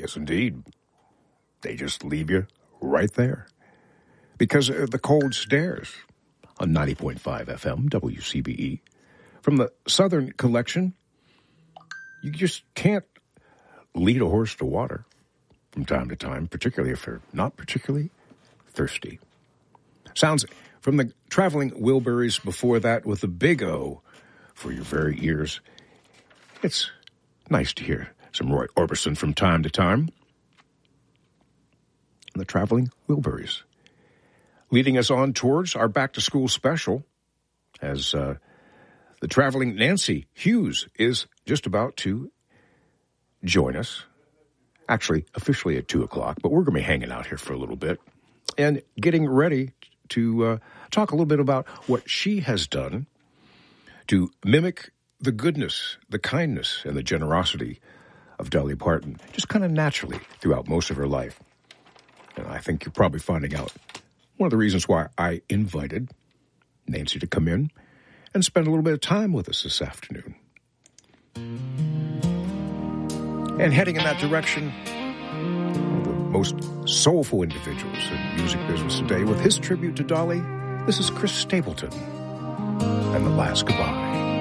Yes, indeed. They just leave you right there. Because the cold stares on 90.5 FM, WCBE. From the Southern Collection, you just can't lead a horse to water from time to time, particularly if they're not particularly thirsty. Sounds from the Traveling Wilburys before that with a big O for your very ears. It's nice to hear some Roy Orbison from time to time. The Traveling Wilburys. Leading us on towards our back-to-school special as the traveling Nancy Hughes is just about to join us. Actually, officially at 2 o'clock, but we're going to be hanging out here for a little bit and getting ready to talk a little bit about what she has done to mimic the goodness, the kindness, and the generosity of Dolly Parton, just kind of naturally throughout most of her life. And I think you're probably finding out one of the reasons why I invited Nancy to come in and spend a little bit of time with us this afternoon. And heading in that direction, one of the most soulful individuals in the music business today, with his tribute to Dolly, this is Chris Stapleton and The Last Goodbye.